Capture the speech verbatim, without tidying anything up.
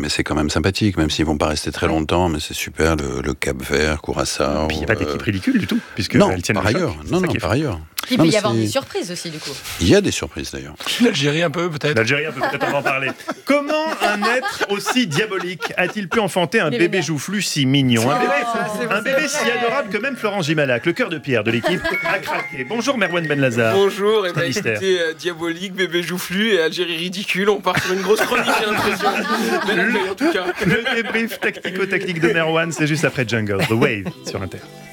mais c'est quand même sympathique, même s'ils vont pas rester très longtemps, mais c'est super, le, le Cap-Vert, Curaçao. Puis il n'y a pas d'équipe ridicule du tout, puisque non, elles tiennent par le choc. ailleurs. C'est Non, ça non, qui est par fou. ailleurs. Il Non, peut mais y avoir c'est- des surprises aussi, du coup. Il y a des surprises d'ailleurs. L'Algérie un peu peut-être. L'Algérie, peut-être on va en parler. Comment un être aussi diabolique a-t-il pu enfanter un Les bébé médias. joufflu si mignon? Un bébé, c'est un bébé si adorable que même Florent Gimalac, le cœur de pierre de l'équipe, a craqué. Bonjour Merwan Benlazar. Bonjour, et C'est un ben mystère. écoutez, euh, diabolique, bébé joufflu et Algérie ridicule, on part sur une grosse chronique, j'ai l'impression. Belle accueil, en tout cas. Le débrief tactico-tactique de Merwan, c'est juste après Jungle, The Wave sur Inter.